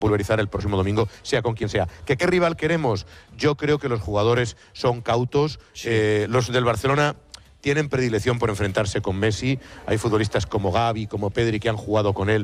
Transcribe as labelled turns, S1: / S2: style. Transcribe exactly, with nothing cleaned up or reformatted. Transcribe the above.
S1: pulverizar el próximo domingo, sea con quien sea. ¿Que qué rival queremos? Yo creo que los jugadores son cautos. Sí. Eh, los del Barcelona tienen predilección por enfrentarse con Messi. Hay futbolistas como Gavi, como Pedri, que han jugado con él